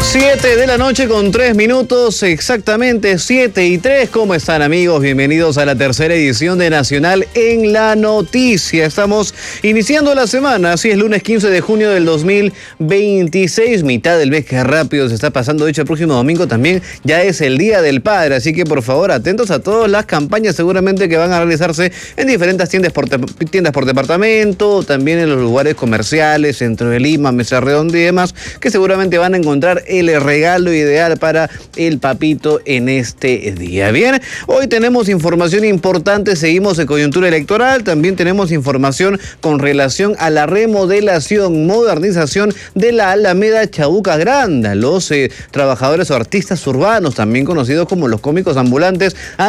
7 de la noche con 3 minutos, exactamente 7:03. ¿Cómo están, amigos? Bienvenidos a la tercera edición de Nacional en la Noticia. Estamos iniciando la semana, así es, lunes 15 de junio del 2026, mitad del mes, que rápido se está pasando. De hecho, el próximo domingo también ya es el Día del Padre, así que por favor, atentos a todas las campañas seguramente que van a realizarse en diferentes tiendas por departamento, también en los lugares comerciales, Centro de Lima, Mesa Redonda y demás, que seguramente van a encontrar el regalo ideal para el papito en este día. Bien, hoy tenemos información importante, seguimos en coyuntura electoral, también tenemos información con relación a la remodelación, modernización de la Alameda Chabuca Granda. Los trabajadores o artistas urbanos, también conocidos como los cómicos ambulantes,